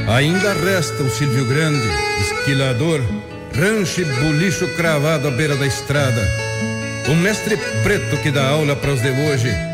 Ainda resta o Silvio Grande, esquilador, rancho e bulicho cravado à beira da estrada. O mestre preto que dá aula para os de hoje,